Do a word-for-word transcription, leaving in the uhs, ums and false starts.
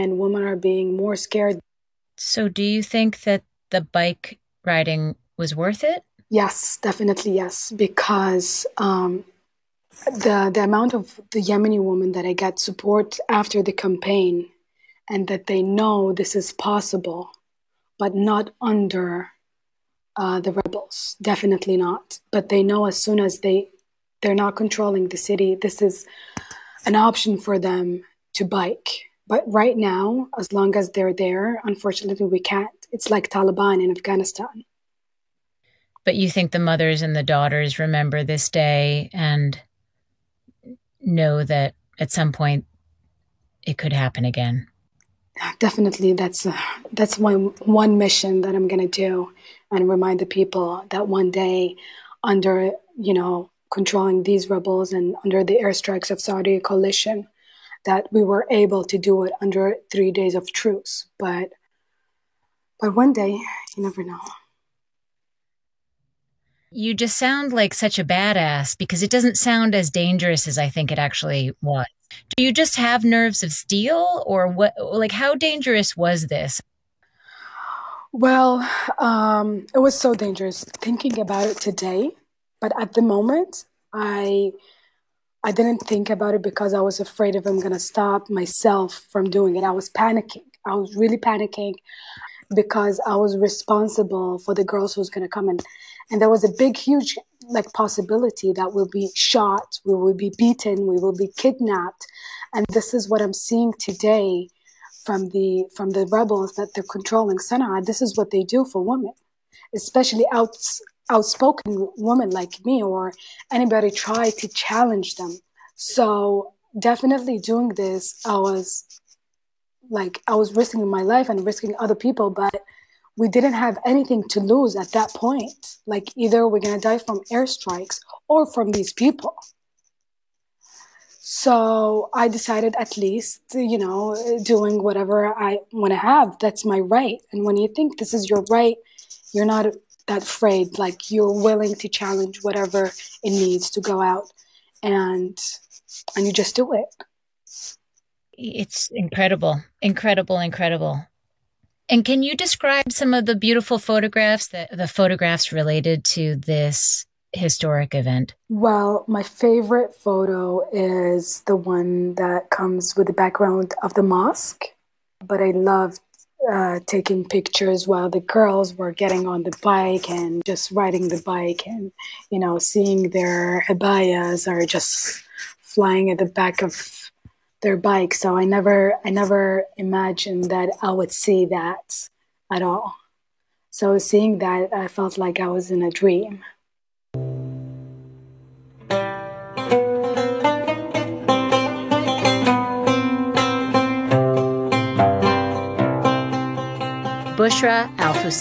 and women are being more scared. So do you think that the bike riding was worth it? Yes, definitely yes, because um, the the amount of the Yemeni women that I got support after the campaign, and that they know this is possible, but not under uh, the rebels. Definitely not. But they know as soon as they they're not controlling the city, this is an option for them to bike. But right now, as long as they're there, unfortunately, we can't. It's like Taliban in Afghanistan. But you think the mothers and the daughters remember this day and know that at some point it could happen again? Definitely, that's uh, that's one one mission that I'm gonna do, and remind the people that one day, under you know controlling these rebels and under the airstrikes of Saudi coalition, that we were able to do it under three days of truce. But but one day, you never know. You just sound like such a badass because it doesn't sound as dangerous as I think it actually was. Do you just have nerves of steel, or what? Like, how dangerous was this? Well, um, it was so dangerous thinking about it today, but at the moment, I I didn't think about it because I was afraid if I'm gonna stop myself from doing it. I was panicking. I was really panicking because I was responsible for the girls who's gonna come in, and there was a big, huge like possibility that we'll be shot, we will be beaten, we will be kidnapped, and this is what I'm seeing today from the from the rebels that they're controlling Sana'a. This is what they do for women, especially out, outspoken women like me or anybody try to challenge them. So definitely doing this, I was like I was risking my life and risking other people, but we didn't have anything to lose at that point. Like either we're gonna die from airstrikes or from these people. So I decided at least, you know, doing whatever I want to have. That's my right. And when you think this is your right, you're not that afraid. Like you're willing to challenge whatever it needs to go out, and and you just do it. It's incredible, incredible, incredible. And can you describe some of the beautiful photographs, that the photographs related to this historic event? Well, my favorite photo is the one that comes with the background of the mosque. But I loved uh, taking pictures while the girls were getting on the bike and just riding the bike, and, you know, seeing their habayas are just flying at the back of their bike. So I never, I never imagined that I would see that at all. So seeing that, I felt like I was in a dream. Bushra Al-Hussein.